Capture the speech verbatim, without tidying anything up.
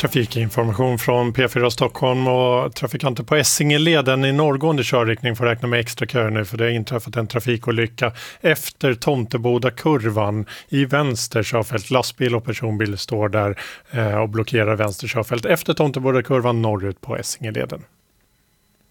Trafikinformation från P fyra Stockholm, och trafikanter på Essingeleden i norrgående körriktning får räkna med extra köer nu, för det har inträffat en trafikolycka efter Tomteboda-kurvan i vänster körfält. Lastbil och personbil står där eh, och blockerar vänster körfält efter Tomteboda-kurvan norrut på Essingeleden.